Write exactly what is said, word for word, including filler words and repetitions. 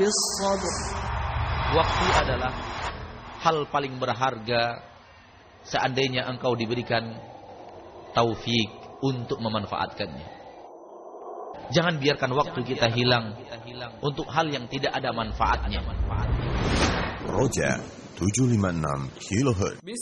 بالصبر. Waktu adalah hal paling berharga seandainya engkau diberikan taufik untuk memanfaatkannya. Jangan biarkan waktu kita hilang untuk hal yang tidak ada manfaatnya. Roja tujuh lima enam kilohertz.